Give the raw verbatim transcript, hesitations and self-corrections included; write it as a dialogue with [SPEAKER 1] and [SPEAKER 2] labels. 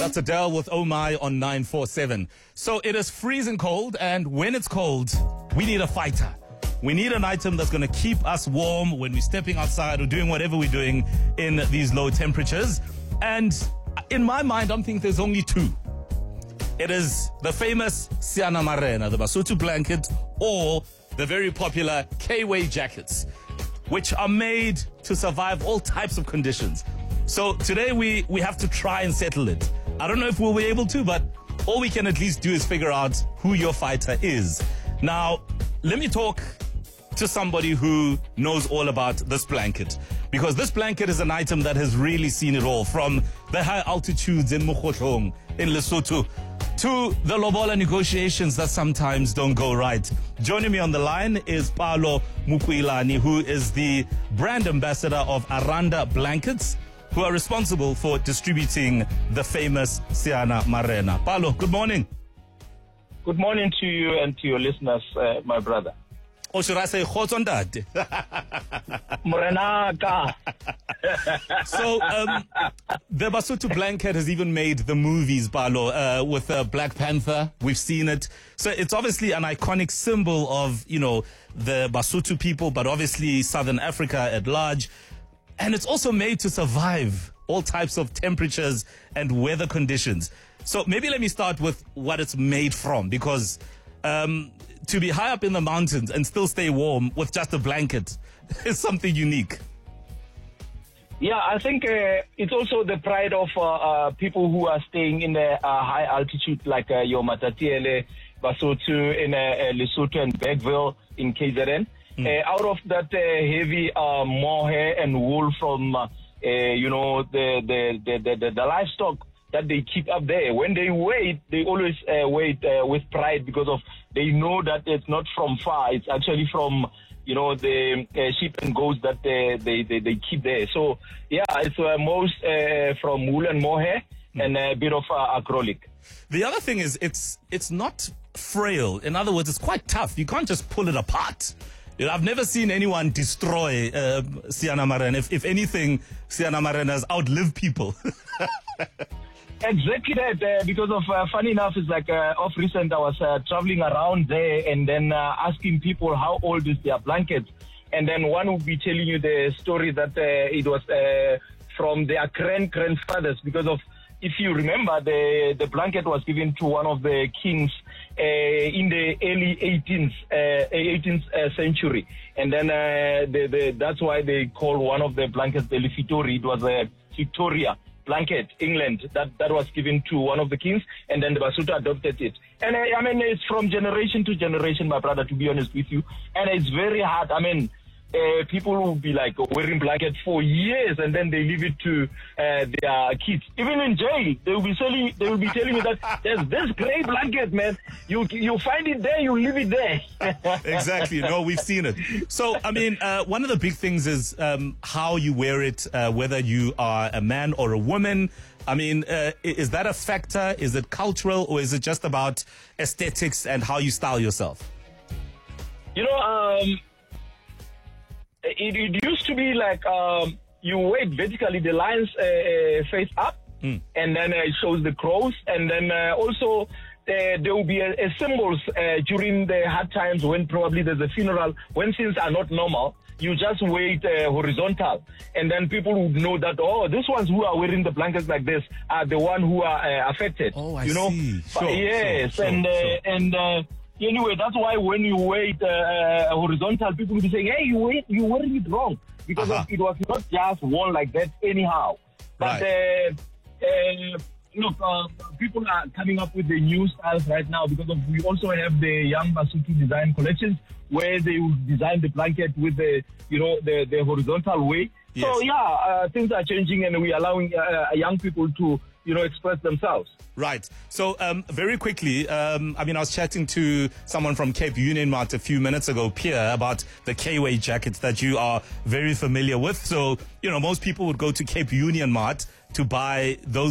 [SPEAKER 1] That's Adele with Oh My on nine four seven. So it is freezing cold, and when it's cold, we need a fighter. We need an item that's going to keep us warm when we're stepping outside or doing whatever we're doing in these low temperatures. And in my mind, I'm thinking there's only two. It is the famous Siana Marena, the Basotho blanket, or the very popular K-Way jackets, which are made to survive all types of conditions. So today we, we have to try and settle it. I don't know if we'll be able to, but all we can at least do is figure out who your fighter is. Now, let me talk to somebody who knows all about this blanket, because this blanket is an item that has really seen it all, from the high altitudes in Mokhotlong in Lesotho to the lobola negotiations that sometimes don't go right. Joining me on the line is Paolo Mukuilani, who is the brand ambassador of Aranda Blankets, who are responsible for distributing the famous Siana Marena. Paolo, good morning.
[SPEAKER 2] Good morning to you and to your listeners, uh, my brother.
[SPEAKER 1] Or should I say, Khotsondade?
[SPEAKER 2] Morenaka.
[SPEAKER 1] So, um, the Basotho blanket has even made the movies, Paolo, uh, with uh, Black Panther. We've seen it. So it's obviously an iconic symbol of, you know, the Basotho people, but obviously Southern Africa at large. And it's also made to survive all types of temperatures and weather conditions. So maybe let me start with what it's made from, because um, to be high up in the mountains and still stay warm with just a blanket is something unique.
[SPEAKER 2] Yeah, I think uh, it's also the pride of uh, uh, people who are staying in a uh, high altitude, like uh, your Matatiele, Basotho, in uh, uh, Lesotho and Bergville in K Z N. Mm. Uh, out of that uh, heavy uh, mohair and wool from, uh, uh, you know, the the, the, the, the the livestock that they keep up there. When they wait, they always uh, wait uh, with pride, because of they know that it's not from far. It's actually from, you know, the uh, sheep and goats that uh, they, they they keep there. So yeah, it's uh, most uh, from wool and mohair mm. and a bit of uh, acrylic.
[SPEAKER 1] The other thing is it's it's not frail. In other words, it's quite tough. You can't just pull it apart. You know, I've never seen anyone destroy uh, Siana Marena. If, if anything, Siana Marena has outlived people.
[SPEAKER 2] Exactly that, uh, because of, uh, funny enough, it's like, uh, off recent, I was uh, traveling around there and then uh, asking people how old is their blanket. And then one would be telling you the story that uh, it was uh, from their grand-grandfathers, because of, if you remember, the, the blanket was given to one of the kings uh, in the early eighteenth, uh, eighteenth uh, century. And then uh, the, the, that's why they call one of the blankets the Lefitori. It was a Victoria blanket, England, that, that was given to one of the kings, and then the Basotho adopted it. And uh, I mean, it's from generation to generation, my brother, to be honest with you. And it's very hard. I mean, Uh, people will be like wearing blankets for years, and then they leave it to uh, their kids. Even in jail, they will be telling they will be telling me that there's this grey blanket, man. You you find it there, you leave it there.
[SPEAKER 1] Exactly. No, we've seen it. So, I mean, uh, one of the big things is um, how you wear it, uh, whether you are a man or a woman. I mean, uh, is that a factor? Is it cultural, or is it just about aesthetics and how you style yourself?
[SPEAKER 2] You know, um. It, it used to be like um, you wait vertically, the lines uh, face up, mm. and then uh, it shows the crows, and then uh, also uh, there will be a, a symbols uh, during the hard times when probably there's a funeral, when things are not normal. You just wait uh, horizontal, and then people would know that, oh, these ones who are wearing the blankets like this are the one who are uh, affected.
[SPEAKER 1] Oh, I
[SPEAKER 2] you know?
[SPEAKER 1] see. Sure,
[SPEAKER 2] yes,
[SPEAKER 1] sure,
[SPEAKER 2] and uh,
[SPEAKER 1] sure.
[SPEAKER 2] and. Uh, Anyway, that's why when you wait uh, horizontal, people will be saying, hey, you wait, you're wearing it wrong. Because uh-huh. it was not just worn like that anyhow. But right. uh, uh, look, uh, people are coming up with the new styles right now, because of, we also have the young Basotho design collections where they will design the blanket with the, you know, the, the horizontal way. Yes. So, yeah, uh, things are changing, and we're allowing uh, young people to, you know, express themselves.
[SPEAKER 1] Right. So, um, very quickly, um, I mean, I was chatting to someone from Cape Union Mart a few minutes ago, Pierre, about the K-Way jackets that you are very familiar with. So, you know, most people would go to Cape Union Mart to buy those